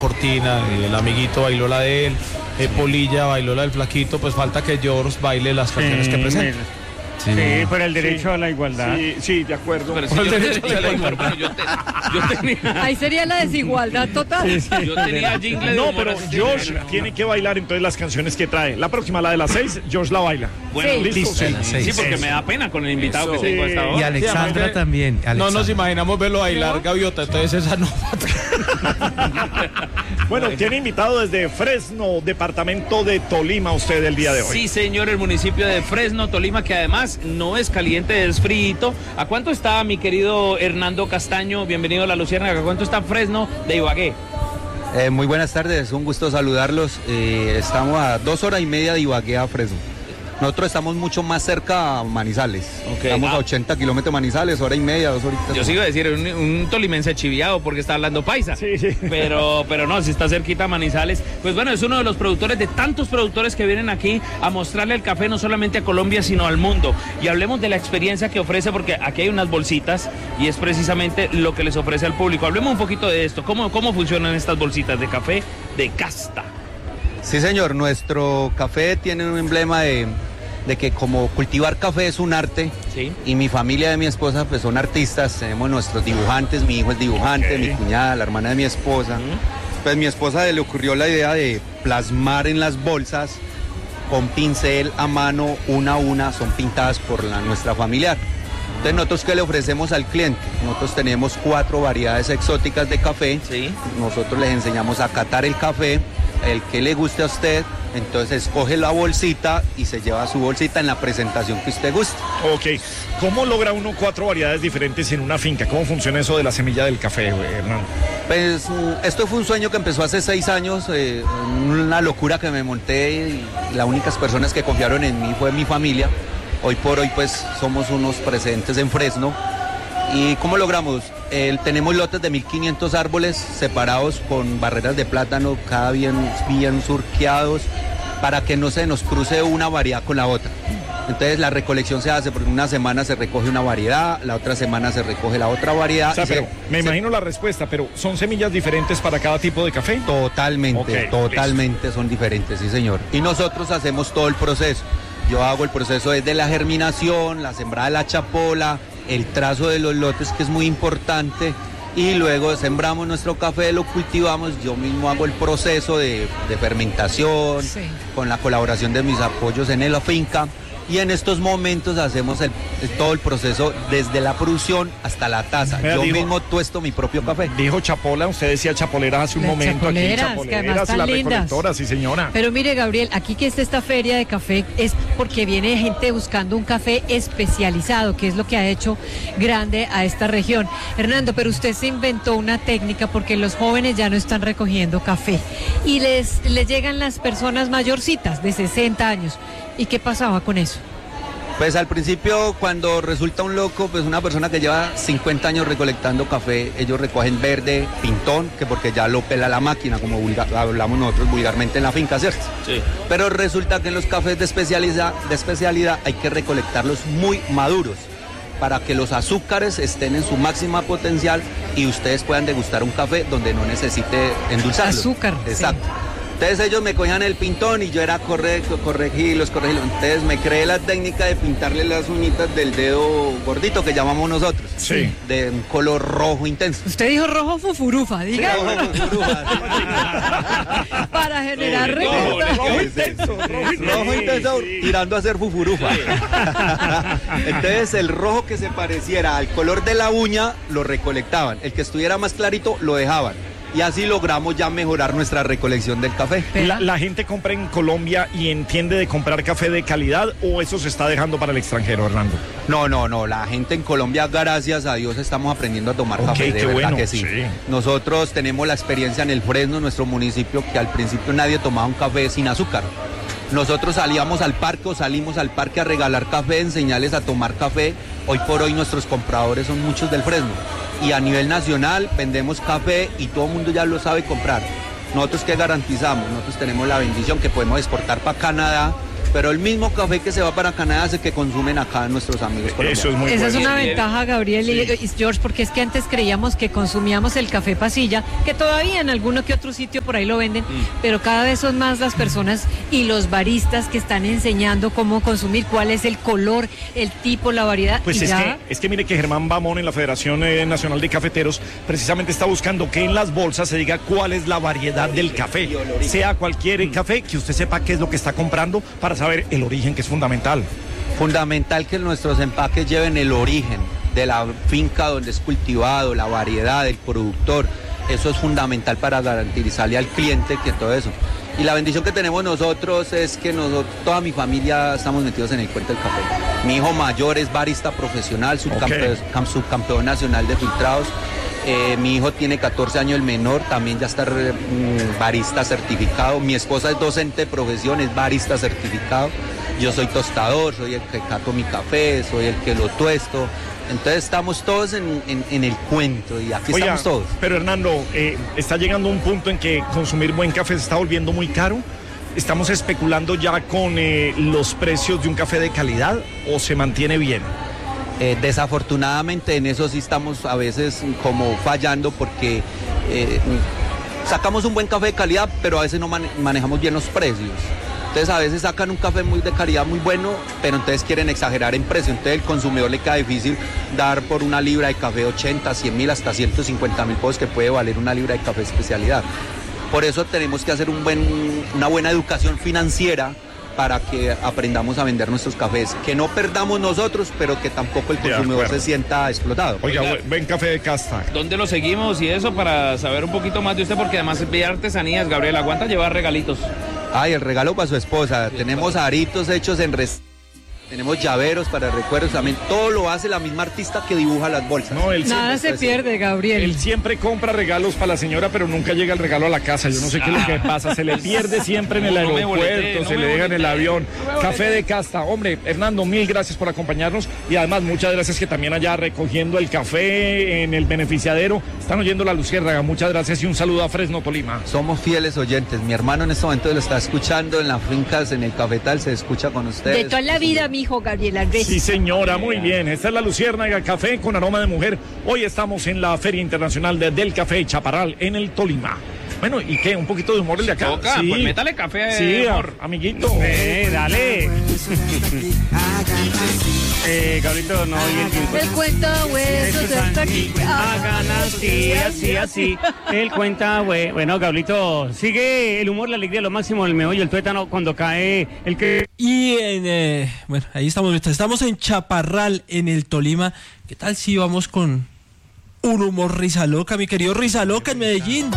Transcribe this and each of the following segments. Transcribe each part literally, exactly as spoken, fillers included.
Cortina, el amiguito bailó la de él, eh, Polilla bailó la del flaquito, pues falta que George baile las canciones sí, que presenta. Sí, sí, por el derecho sí, a la igualdad. Sí, sí, de acuerdo. Pero por el derecho a la igualdad. Yo, te, yo tenía... Ahí sería la desigualdad total. Sí, sí. Yo tenía jingle. No, pero George tiene que bailar entonces las canciones que trae. La próxima, la de las seis, George la baila. Bueno, sí. listo. Sí, sí, sí porque Eso. me da pena con el invitado Eso. que tengo hasta ahora. Y Alexandra sí, también. Alexandra. No nos imaginamos verlo bailar, ¿no? Gaviota, entonces esa no. Bueno, tiene invitado desde Fresno, departamento de Tolima, usted el día de hoy. Sí, señor, el municipio de Fresno, Tolima, que además no es caliente, es frío. ¿A cuánto está mi querido Hernando Castaño? Bienvenido a La Luciérnaga. ¿A cuánto está Fresno de Ibagué? Eh, muy buenas tardes, un gusto saludarlos. Eh, estamos a dos horas y media de Ibagué a Fresno. Nosotros estamos mucho más cerca a Manizales. Okay. Estamos ah. a ochenta kilómetros de Manizales, hora y media, dos horitas. Yo sigo a decir, un, un tolimense chiviado porque está hablando paisa. Sí, sí. Pero, pero no, si está cerquita a Manizales. Pues bueno, es uno de los productores, de tantos productores que vienen aquí a mostrarle el café no solamente a Colombia, sino al mundo. Y hablemos de la experiencia que ofrece, porque aquí hay unas bolsitas y es precisamente lo que les ofrece al público. Hablemos un poquito de esto. ¿Cómo, cómo funcionan estas bolsitas de café de casta? Sí, señor. Nuestro café tiene un emblema de... de que como cultivar café es un arte, sí. Y mi familia de mi esposa pues son artistas, tenemos nuestros dibujantes, mi hijo es dibujante, okay. Mi cuñada, la hermana de mi esposa, uh-huh. Pues mi esposa le ocurrió la idea de plasmar en las bolsas con pincel a mano, una a una, son pintadas por la, nuestra familiar. Entonces nosotros ¿qué le ofrecemos al cliente? Nosotros tenemos cuatro variedades exóticas de café, sí. Nosotros les enseñamos a catar el café, el que le guste a usted, entonces escoge la bolsita y se lleva su bolsita en la presentación que usted guste. Ok, ¿cómo logra uno cuatro variedades diferentes en una finca? ¿Cómo funciona eso de la semilla del café, Hernán? Pues esto fue un sueño que empezó hace seis años, eh, una locura que me monté y las únicas personas que confiaron en mí fue mi familia. Hoy por hoy pues somos unos presentes en Fresno. ¿Y cómo logramos? Eh, tenemos lotes de mil quinientos árboles separados con barreras de plátano, cada bien, bien surqueados, para que no se nos cruce una variedad con la otra. Entonces la recolección se hace porque una semana se recoge una variedad, la otra semana se recoge la otra variedad. O sea, pero se, me se... imagino la respuesta, pero ¿son semillas diferentes para cada tipo de café? Totalmente, okay, totalmente listo. Son diferentes, sí señor. Y nosotros hacemos todo el proceso. Yo hago el proceso desde la germinación, la sembrada de la chapola, el trazo de los lotes, que es muy importante, y luego sembramos nuestro café, lo cultivamos, yo mismo hago el proceso de, de fermentación, sí. Con la colaboración de mis apoyos en la finca, y en estos momentos hacemos el, el, todo el proceso desde la producción hasta la taza. Mira, yo dijo, mismo tuesto mi propio café. Dijo chapola, usted decía chapoleras hace un Las momento. Chapoleras, aquí chapoleras, que además están la lindas. Recolectora, sí señora. Pero mire, Gabriel, aquí que está esta feria de café es porque viene gente buscando un café especializado, que es lo que ha hecho grande a esta región. Hernando, pero usted se inventó una técnica porque los jóvenes ya no están recogiendo café y les, les llegan las personas mayorcitas de sesenta años. ¿Y qué pasaba con eso? Pues al principio, cuando resulta un loco, pues una persona que lleva cincuenta años recolectando café, ellos recogen verde, pintón, que porque ya lo pela la máquina, como vulgar, hablamos nosotros vulgarmente en la finca, ¿cierto? Sí. Pero resulta que en los cafés de especialidad, de especialidad hay que recolectarlos muy maduros, para que los azúcares estén en su máxima potencial y ustedes puedan degustar un café donde no necesite endulzarlo. Azúcar. Exacto. Sí. Entonces ellos me cogían el pintón y yo era correcto, corregirlos, corregirlos. Entonces me creé la técnica de pintarle las uñitas del dedo gordito que llamamos nosotros. Sí. De un color rojo intenso. Usted dijo rojo fufurufa, diga. Sí, rojo fufurufa. Para generar sí, rojo, rojo intenso. Rojo, rojo intenso, sí, tirando a ser fufurufa. Sí. Entonces el rojo que se pareciera al color de la uña lo recolectaban. El que estuviera más clarito lo dejaban. Y así logramos ya mejorar nuestra recolección del café. ¿La, la gente compra en Colombia y entiende de comprar café de calidad o eso se está dejando para el extranjero, Hernando? No, no, no. La gente en Colombia, gracias a Dios, estamos aprendiendo a tomar okay, café. De qué verdad bueno, que sí. sí. Nosotros tenemos la experiencia en el Fresno, nuestro municipio, que al principio nadie tomaba un café sin azúcar. Nosotros salíamos al parque o salimos al parque a regalar café, enseñarles a tomar café. Hoy por hoy nuestros compradores son muchos del Fresno. Y a nivel nacional vendemos café y todo el mundo ya lo sabe comprar. Nosotros ¿qué garantizamos? Nosotros tenemos la bendición que podemos exportar para Canadá pero el mismo café que se va para Canadá es el que consumen acá nuestros amigos colombianos. Eso es muy Esa bueno. es una ventaja, Gabriel y, y George, porque es que antes creíamos que consumíamos el café pasilla, que todavía en alguno que otro sitio por ahí lo venden, mm. pero cada vez son más las personas y los baristas que están enseñando cómo consumir, cuál es el color, el tipo, la variedad. Pues y es, ya... que, es que mire que Germán Bamón en la Federación eh, Nacional de Cafeteros precisamente está buscando que en las bolsas se diga cuál es la variedad del café, sea cualquier café, que usted sepa qué es lo que está comprando para saber el origen, que es fundamental. Fundamental que nuestros empaques lleven el origen de la finca donde es cultivado, la variedad del productor. Eso es fundamental para garantizarle al cliente que todo eso. Y la bendición que tenemos nosotros es que nosotros, toda mi familia estamos metidos en el cuento del café. Mi hijo mayor es barista profesional, subcampeón, okay. subcampeón nacional de filtrados. Eh, mi hijo tiene catorce años, el menor, también ya está mm, barista certificado. Mi esposa es docente de profesión, es barista certificado. Yo soy tostador, soy el que cato mi café, soy el que lo tuesto. Entonces estamos todos en, en, en el cuento y aquí Oiga, estamos todos. Pero Hernando, eh, está llegando un punto en que consumir buen café se está volviendo muy caro. ¿Estamos especulando ya con eh, los precios de un café de calidad o se mantiene bien? Eh, desafortunadamente en eso sí estamos a veces como fallando porque eh, sacamos un buen café de calidad, pero a veces no man- manejamos bien los precios. Entonces a veces sacan un café muy de calidad muy bueno, pero entonces quieren exagerar en precio. Entonces el consumidor le queda difícil dar por una libra de café ochenta, cien mil, hasta ciento cincuenta mil pesos que puede valer una libra de café especialidad. Por eso tenemos que hacer un buen, una buena educación financiera para que aprendamos a vender nuestros cafés, que no perdamos nosotros, pero que tampoco el consumidor se sienta explotado. Oiga, Oiga, ven café de casta. ¿Dónde lo seguimos y eso para saber un poquito más de usted? Porque además ve artesanías, Gabriel, aguanta llevar regalitos. Ay, el regalo para su esposa. Sí, tenemos aritos hechos en res... Tenemos llaveros para recuerdos también. Todo lo hace la misma artista que dibuja las bolsas. No, él Nada se pierde, Gabriel. Él siempre compra regalos para la señora, pero nunca llega el regalo a la casa. Yo no sé qué es lo que pasa. Se le pierde siempre en el no, no aeropuerto, boleté, se no le deja en el avión. No Café de casta. Hombre, Hernando, mil gracias por acompañarnos. Y además, muchas gracias que también allá recogiendo el café en el beneficiadero. Están oyendo la Luciérnaga. Muchas gracias y un saludo a Fresno, Tolima. Somos fieles oyentes. Mi hermano en este momento lo está escuchando en las fincas, en el cafetal, se escucha con ustedes. De toda la vida, mi hijo Gabriel Andrés. Sí, señora, muy bien. Esta es la Luciérnaga Café con aroma de mujer. Hoy estamos en la Feria Internacional de, del Café Chaparral en el Tolima. Bueno, ¿y qué? ¿Un poquito de humor el de acá? Toca, sí. Pues métale café. Sí, amor. Amiguito. Eh, dale. eh, Gabrielito, no oye el tiempo. El cuenta huesos hasta aquí. Hagan así, así, así. El cuenta hue- Bueno, Gabrielito, sigue el humor, la alegría, lo máximo, el meollo, el tuétano, cuando cae el que... Y en, eh, bueno, ahí estamos, estamos en Chaparral, en el Tolima. ¿Qué tal si vamos con un humor risa loca, mi querido Risa Loca en Medellín?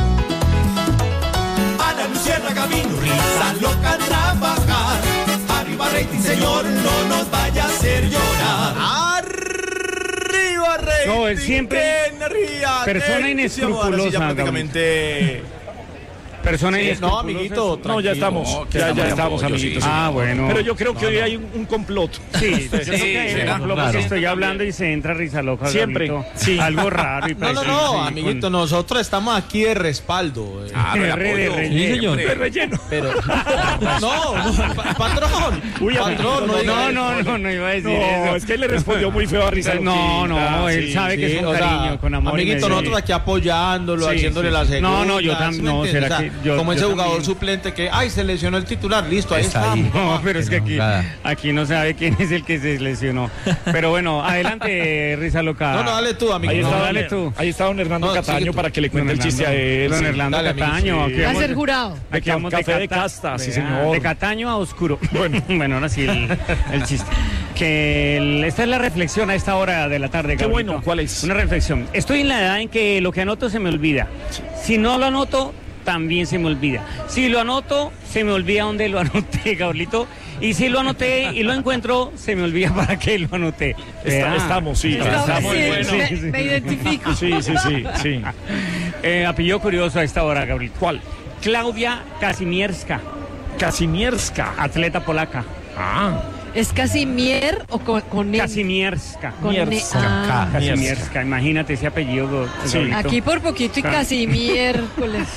A la Luciérnaga camino, risa loca a trabajar. Arriba rating, señor, no nos vaya a hacer llorar. Arriba rating. No, él siempre... Energía, persona inescrupulosa, ya prácticamente... Persona sí, no, amiguito, no, ya estamos, no, ya, ya estamos, yo, amiguitos. sí. Ah, bueno. Pero yo creo que no, hoy no. hay un, un complot. Sí, yo creo que hay sí, un complot claro. porque estoy hablando y se entra risa loca. Siempre, Gabrielito. sí. Algo raro y No, no, preciso, no, sí, amiguito, con- nosotros estamos aquí de respaldo. eh. Ah, no, el de apoyo. relleno. Sí, señor. De relleno. Pero, no, no, pa- patrón, Uy, patrón, no, No, diga no, eso. no, no iba a decir No, eso. es que él le respondió muy feo a Risa No, no, Loquita, él sí, sabe que Sí, es con o sea, cariño, con amor. y amiguito, me- nosotros aquí apoyándolo, Sí, haciéndole sí, la sí. segunda. No, no, yo ¿sí tam- me no, entiendes? será O sea, que yo- como yo ese jugador también. suplente que, ay, se lesionó el titular, listo, ahí Está está. ahí. No, pero es que aquí, nada. aquí no sabe quién es el que se lesionó. Pero bueno, adelante, Risa Loca. No, no, dale tú, Ahí amiguito. está, No, don- dale tú. ahí está don Hernando No, Cataño sigue tú. para que le cuente Don el chiste a Hernando, él. Don sí. Hernando Dale, amigo, Cataño, sí. aquí Va a vamos ser de- jurado. Aquí vamos Café de cata- casta, sí, vea, señor. De Cataño a oscuro. Bueno, bueno, ahora sí el, el chiste. Que el- esta es la reflexión a esta hora de la tarde. Qué Gabrielito. bueno, ¿cuál es? Una reflexión. Estoy en la edad en que lo que anoto se me olvida. Si no lo anoto, también se me olvida. Si lo anoto, se me olvida dónde lo anoté, Gabrielito. Y si lo anoté y lo encuentro, se me olvida para qué lo anoté. Está- Vea. estamos, sí, Estamos- estamos sí, buenos. me, Sí, sí. me identifico. Sí, sí, sí, sí. Eh, apellido curioso a esta hora, Gabriel. ¿Cuál? Claudia Kazimierska, Kazimierska. atleta polaca. Ah, ¿Es Casimier o con, con N? Casimierska. Con N. Ah. Casimierska, imagínate ese apellido. Sí. Aquí por poquito y casi miércoles.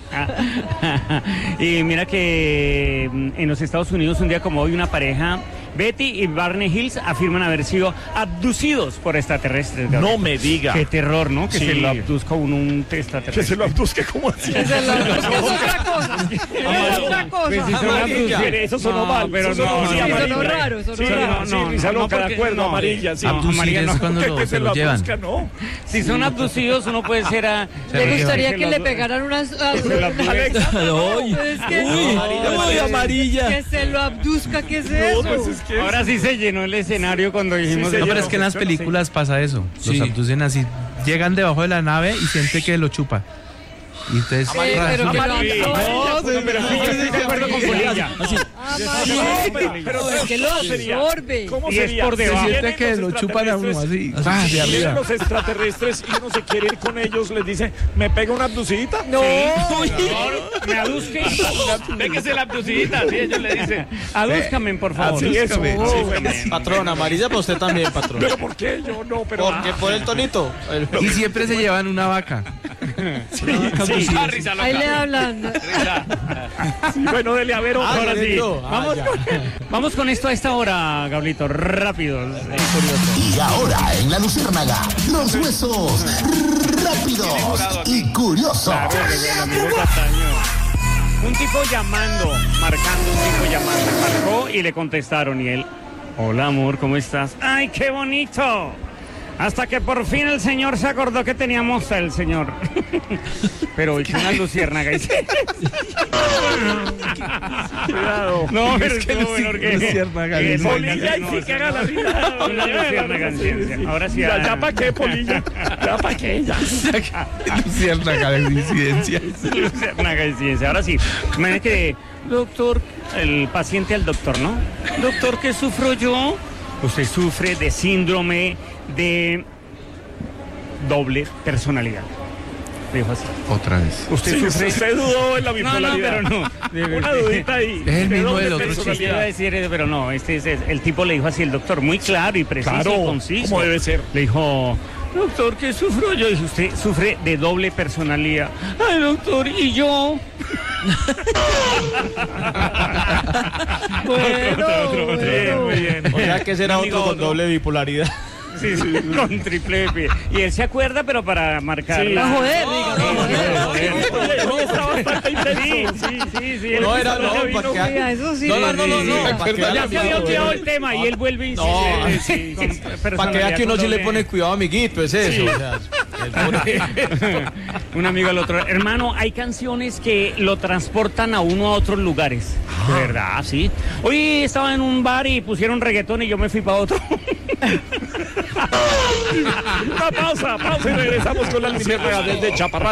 Y mira que en los Estados Unidos un día como hoy una pareja, Betty y Barney Hills, afirman haber sido abducidos por extraterrestres. Gabriel. No me diga. Qué terror, ¿no? Que Sí. se lo abduzca un, un extraterrestre. Que se lo abduzca como así. Que se lo abduzca es otra cosa. Es otra cosa. Pues si son Amarilla. abducidos- Eso sonó No, mal. pero eso sonó no, sí, no, amarilla. sonó raro, sonó Sí, raro. sí, No, Risa no, loca, porque- de acuerdo, no, amarilla, sí. abducir amarilla es no. cuando Que- lo, que se se lo lo llevan. abduzca, no. Si son abducidos, uno puede ser a... Se ¿Le lo gustaría llevan. que le pegaran unas... Alexa, Ay, Es que, uy, uy, amarilla. que se lo abduzca, ¿qué es no, eso? pues es que... Ahora sí se llenó el escenario cuando dijimos... se No, eso. pero es que en las Sí. películas pasa eso. Los Sí. abducen así. Llegan debajo de la nave y siente que lo chupa. Y entonces... Sí, pero que lo Amarilla. absorbe. No, pero sí, yo estoy de acuerdo con Polilla. Pero es que lo ¿Cómo sería? absorbe. ¿Cómo Y es sería? por debajo. Si siente vienen que los lo chupan a uno así. Ah, de Si vienen arriba. los extraterrestres y uno se quiere ir con ellos, les dice, ¿me pega una abducidita? No. Me aduzque. Déjese la abducidita, sí, ellos le dicen. Adúzcame, por favor. Sí, eso. Sí, bueno. Patrón, amarilla para usted también, patrón. ¿Pero por qué? Yo no, pero... Porque por el tonito. El- Y siempre se llevan una vaca. Sí, Ah, risa loca. Ahí le hablan. sí, bueno, dele a ver, Ah, ahora ya sí. entró. Ah, Vamos ya. con, vamos con esto a esta hora, Gablito, rápido. eh, curioso. Y ahora en la Luciérnaga, los huesos rápidos y curiosos. El amigo Castaño. Un tipo llamando, marcando, un tipo llamando, marcó y le contestaron y él, hola amor, ¿cómo estás? ¡Ay, qué bonito! Hasta que por fin el señor se acordó que teníamos el señor. Pero hizo una luciérnaga y se... Cuidado. No, pero Es que estuvo bueno, luci- porque- luciérnaga, que- dice. Polilla y no, sí eso que haga no. la vida. Una luciérnaga en ciencia. Ahora sí. Ya, ah, ya para qué, Polilla. Ya para qué, ya. Luciérnaga de incidencia. Luciérnaga en ciencia. Ahora sí. Imagínate que, doctor, el paciente al doctor, ¿no? Doctor, ¿qué sufro yo? Usted sufre de síndrome de doble personalidad. Dijo así. Otra vez. Usted Sí, sufre... usted dudó en la No, no, bipolaridad. pero no. Una dudita ahí. Es el De mismo doble del otro Yo chiste. iba a decir eso, pero no, este es es- el tipo le dijo así el doctor, muy claro y preciso Claro, y conciso. como debe ser. Le dijo, doctor, ¿qué sufro yo? Dice, usted sufre de doble personalidad. Ay, doctor, ¿y yo? Bueno, Bien, bueno. muy bien. O sea que será Amigo, otro con otro. doble bipolaridad. Sí, sí, con triple P. Y él se acuerda, pero para marcar. Sí. la- A joder, diga, no, joder. Oye, hoy está bastante Sí, intenso. sí, sí, sí. No él- era, no, él- para que... Oiga, eso sí. No, no, no, no, sí, no, sí. para que Ya vea, se había amigo, olvidado eh. el tema y él vuelve y No, insiste. Sí, con Para que personalidad vea que uno con sí le doble- pone cuidado, amiguito, es eso. O sea, el pobre- Un amigo al otro. Hermano, hay canciones que lo transportan a uno a otros lugares. De verdad, sí. Hoy estaba en un bar y pusieron reggaetón y yo me fui para otro. Una pausa, pausa y regresamos con la luciérnaga desde Chaparral.